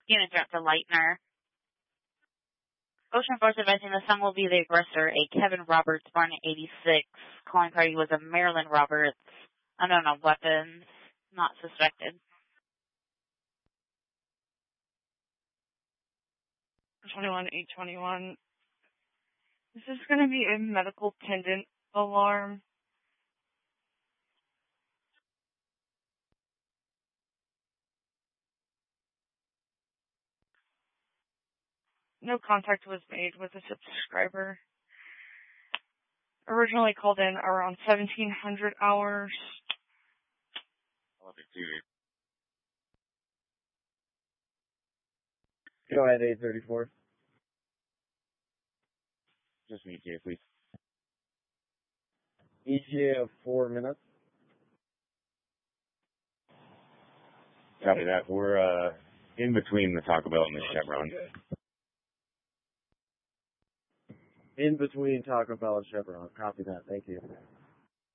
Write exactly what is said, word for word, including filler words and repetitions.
Unit Director Leitner. Ocean Force advising the Sun will be the aggressor, a Kevin Roberts, born in eighty-six. Calling party was a Marilyn Roberts. Unknown on weapons, not suspected. twenty-one eight twenty-one. This is going to be a medical pendant alarm. No contact was made with the subscriber. Originally called in around seventeen hundred hours. Go ahead, eight thirty-four. Just E T A, please. E T A of four minutes. Copy that. We're uh, in between the Taco Bell and the Chevron. In between Taco Bell and Chevron. Copy that. Thank you.